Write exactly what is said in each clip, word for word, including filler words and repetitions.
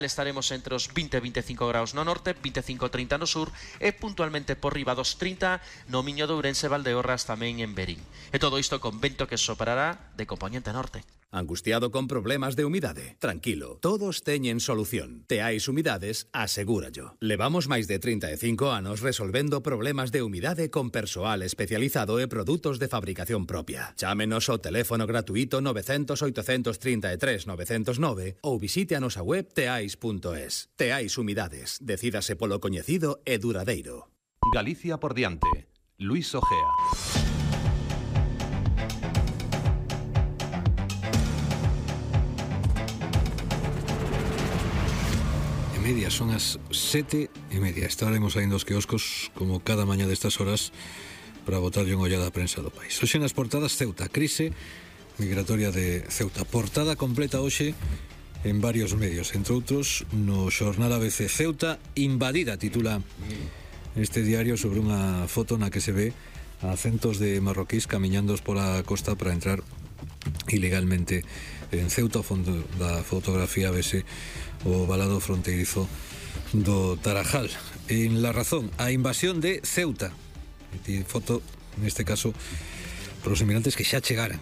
Estaremos entre os vinte e veinticinco graus no norte, veinticinco a trinta no sur e puntualmente por riba dos trinta no Miño de Ourense, Valdeorras, tamén en Verín. E todo isto con vento que soprará de componente norte. Angustiado con problemas de humidade? Tranquilo, todos teñen solución. Teais Humidades asegúrallo. Levamos máis de trinta e cinco anos resolvendo problemas de humidade con persoal especializado e produtos de fabricación propia. Chámenos ao teléfono gratuito nove cero cero, oito tres tres, nove cero nove ou visite a nosa web teais punto es. Teais Humidades. Decídase polo coñecido e duradeiro. Galicia por diante. Luis Ojea. Media, son as sete e media. Estaremos aí nos quioscos como cada mañá destas horas para botarlle unha ollada á prensa do país. Hoxe nas portadas Ceuta, crise migratoria de Ceuta. Portada completa hoxe en varios medios, entre outros no xornal A B C. Ceuta invadida, titula este diario, sobre unha foto na que se ve a centos de marroquíes camiñando pola costa para entrar ilegalmente en Ceuta. Ao fondo da fotografía vese o valado fronteirizo do Tarajal. En La Razón, a invasión de Ceuta. E foto, neste caso, para os inmigrantes que xa chegaran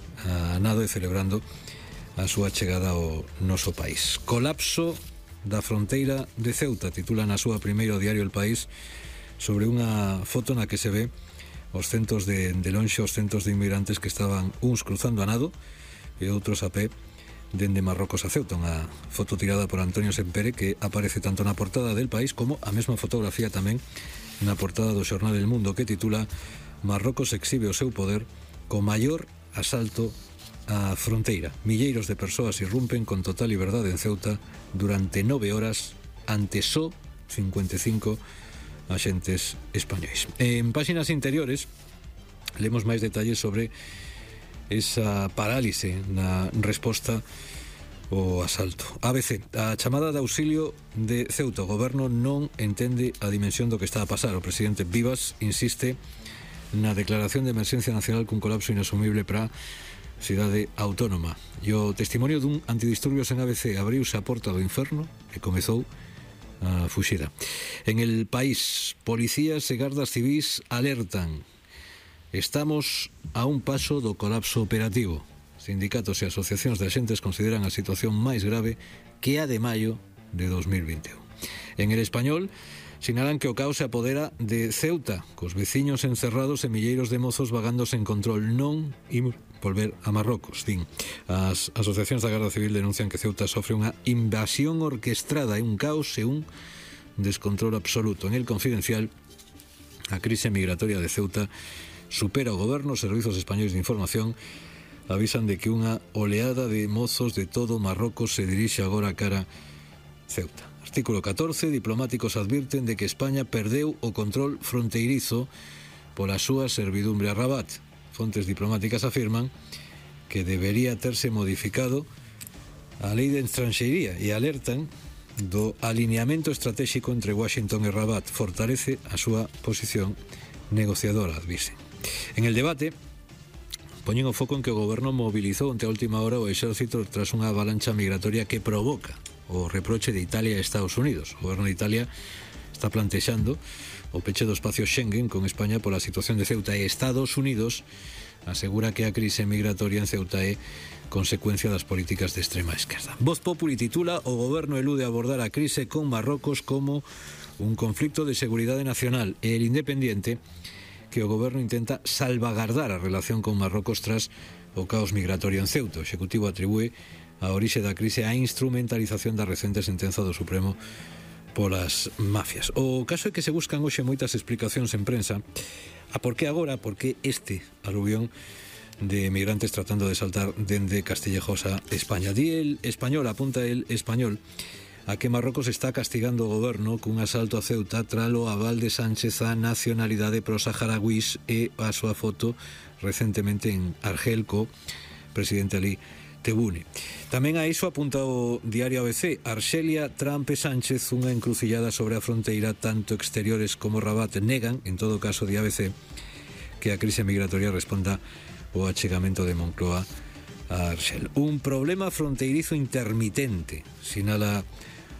a nado e celebrando a súa chegada ao noso país. Colapso da fronteira de Ceuta, titula na súa primeiro diario El País, sobre unha foto na que se ve os centos de, de lonxe, os centos de inmigrantes que estaban uns cruzando a nado e outros a pé dende Marrocos a Ceuta. Unha foto tirada por Antonio Sempere que aparece tanto na portada del País como a mesma fotografía tamén na portada do xornal El Mundo, que titula Marrocos exhibe o seu poder co maior asalto á fronteira. Milleiros de persoas irrumpen con total liberdade en Ceuta durante nove horas ante só cincuenta e cinco axentes españois. En páxinas interiores lemos máis detalles sobre esa parálise na resposta ao asalto. A B C, a chamada de auxilio de Ceuta. O goberno non entende a dimensión do que está a pasar. O presidente Vivas insiste na declaración de emerxencia nacional cun colapso inasumible para a cidade autónoma. E o testimonio dun antidisturbios en A B C: abriuse a porta do inferno e comezou a fuxida. En El País, policías e gardas civís alertan: estamos a un paso do colapso operativo. Sindicatos e asociacións de axentes consideran a situación máis grave que a de maio de dos mil vinte e un. En El Español, sinalan que o caos se apodera de Ceuta, cos veciños encerrados e milleiros de mozos vagando sen control. Non imos volver a Marrocos, din. As asociacións da Garda Civil denuncian que Ceuta sofre unha invasión orquestrada e un caos e un descontrol absoluto. En El Confidencial, a crise migratoria de Ceuta supera o goberno. Os servizos españois de información avisan de que unha oleada de mozos de todo Marrocos se dirixe agora cara Ceuta. Artículo catorce, diplomáticos advirten de que España perdeu o control fronteirizo pola súa servidumbre a Rabat. Fontes diplomáticas afirman que debería terse modificado a lei de estranxeiría e alertan do alineamento estratégico entre Washington e Rabat. Fortalece a súa posición negociadora, advisen. En El Debate, poñen o foco en que o goberno mobilizou ante a última hora o exército tras unha avalancha migratoria que provoca o reproche de Italia e Estados Unidos. O goberno de Italia está plantexando o peche do espacio Schengen con España pola situación de Ceuta, e Estados Unidos asegura que a crise migratoria en Ceuta é consecuencia das políticas de extrema esquerda. Voz Populi titula: o goberno elude abordar a crise con Marrocos como un conflicto de seguridade nacional. E El Independiente, que o goberno intenta salvagardar a relación con Marrocos tras o caos migratorio en Ceuta. O Executivo atribúe a orixe da crise á instrumentalización da recente sentenza do Supremo polas mafias. O caso é que se buscan hoxe moitas explicacións en prensa a por que agora, por que este aluvión de emigrantes tratando de saltar dende Castillejos a España. Di El Español, apunta El Español, a que Marrocos está castigando o goberno cun asalto a Ceuta tralo aval de Sánchez a nacionalidade pros saharauis e a súa foto recentemente en Argel co presidente Ali Tebboune. Tamén a iso apunta o diario A B C: Arxelia, Trump e Sánchez, unha encrucillada sobre a fronteira. Tanto exteriores como Rabat negan, en todo caso, di A B C, que a crise migratoria responda ao achegamento de Moncloa a Arxel. Un problema fronteirizo intermitente, sinala